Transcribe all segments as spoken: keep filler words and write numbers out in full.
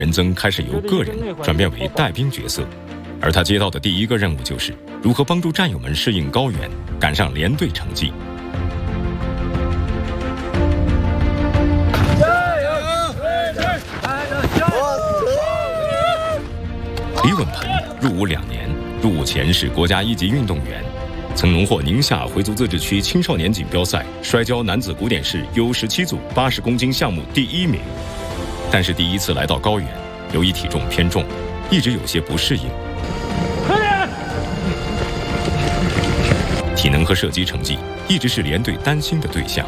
任增开始由个人转变为带兵角色，而他接到的第一个任务就是如何帮助战友们适应高原，赶上连队成绩。李稳鹏入伍两年，入伍前是国家一级运动员，曾荣获宁夏回族自治区青少年锦标赛摔跤男子古典式 U 十七组八十公斤项目第一名。但是第一次来到高原，由于体重偏重，一直有些不适应。体能和射击成绩一直是连队担心的对象。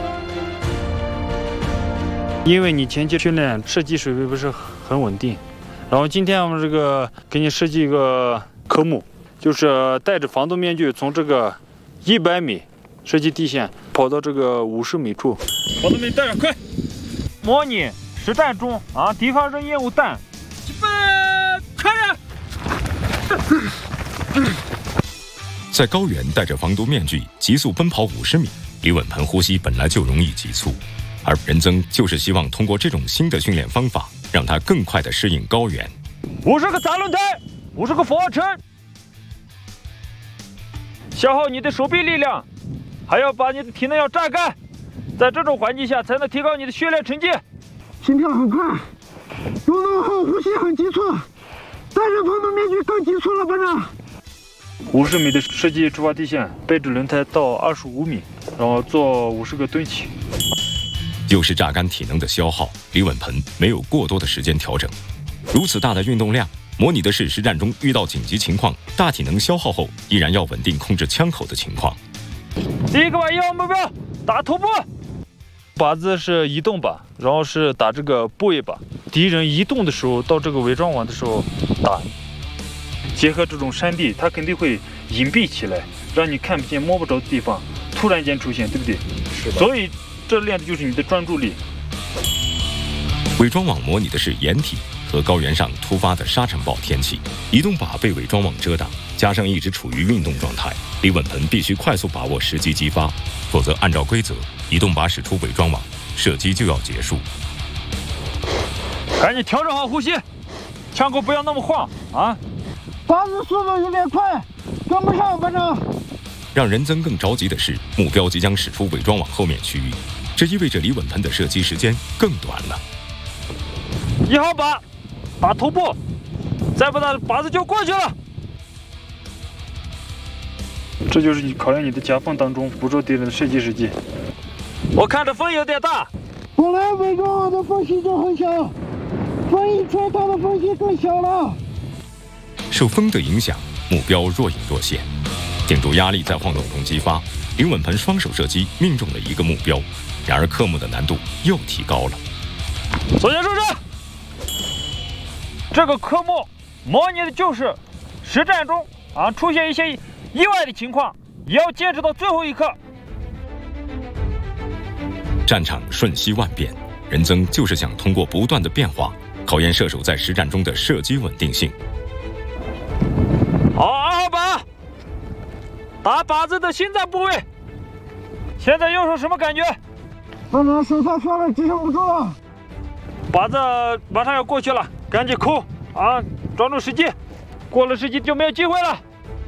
因为你前期训练射击水平不是很稳定，然后今天我们这个给你设计一个科目，就是戴着防毒面具从这个一百米射击地线跑到这个五十米处，防毒面具戴上，快！模拟实战中啊，敌方扔烟雾弹，准备，开始！ 在高原戴着防毒面具急速奔跑五十米，李稳鹏呼吸本来就容易急促，而任增就是希望通过这种新的训练方法，让他更快地适应高原。 五十个砸轮胎，五十个俯卧撑，消耗你的手臂力量，还要把你的体能要榨干，在这种环境下才能提高你的训练成绩。 心跳很快，运动后呼吸很急促，戴着防毒面具更急促了，班长。 五十米的射击出发地线，背着轮胎到二十五米，然后做五十个蹲起。 又是榨干体能的消耗，李稳鹏没有过多的时间调整。如此大的运动量，模拟的是实战中遇到紧急情况，大体能消耗后依然要稳定控制枪口的情况。 第一个靶一号目标打头部，靶子是移动靶，然后是打这个部位靶。敌人移动的时候，到这个伪装网的时候打。结合这种山地，它肯定会隐蔽起来，让你看不见、摸不着的地方突然间出现，对不对？是的。所以这练的就是你的专注力。 伪装网模拟的是掩体和高原上突发的沙尘暴天气，移动靶被伪装网遮挡，加上一直处于运动状态，李稳鹏必须快速把握时机击发，否则按照规则，移动靶使出伪装网，射击就要结束。 赶紧调整好呼吸，枪口不要那么晃啊！ 靶子速度有点快，跟不上，班长。 让任增更着急的是，目标即将驶出伪装网后面区域，这意味着李稳鹏的射击时间更短了。 一号靶打头部，再不打靶子就过去了。这就是你考验你的夹缝当中捕捉敌人的射击时机。我看着风有点大， 本来伪装网的缝隙就很小，风一吹，它的缝隙更小了。 受风的影响，目标若隐若现，顶住压力在晃动中击发。李稳鹏双手射击命中了一个目标，然而科目的难度又提高了。 左肩收射。这个科目模拟的就是实战中啊出现一些意外的情况，也要坚持到最后一刻。 战场瞬息万变，任增就是想通过不断的变化，考验射手在实战中的射击稳定性。 好，二号靶，打靶子的心脏部位。现在右手什么感觉？ 班长手上酸了，支撑不住了。 靶子马上要过去了，赶紧扣啊！抓住时机，过了时机就没有机会了。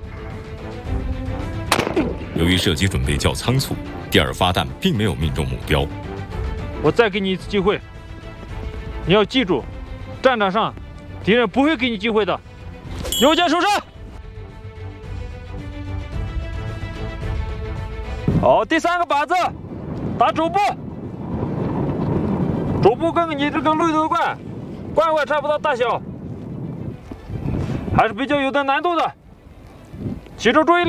由于射击准备较仓促，第二发弹并没有命中目标。 我再给你一次机会，你要记住，战场上敌人不会给你机会的。右肩收射。好，第三个靶子打肘部，肘部跟你这个绿头冠冠位差不多大小，还是比较有点难度的，集中注意力。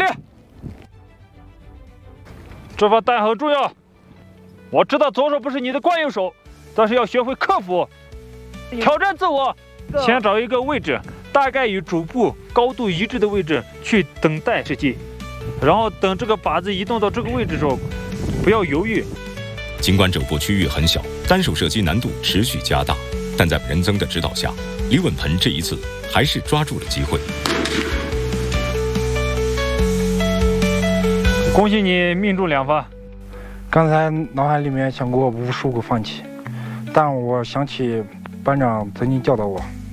这发弹很重要，我知道左手不是你的惯用手，但是要学会克服，挑战自我。先找一个位置，大概与肘部高度一致的位置去等待射击，然后等这个靶子移动到这个位置的时候，不要犹豫。 尽管肘部区域很小，单手射击难度持续加大，但在任增的指导下，李稳鹏这一次还是抓住了机会。 恭喜你命中两发。 刚才脑海里面想过无数个放弃，但我想起班长曾经教导我，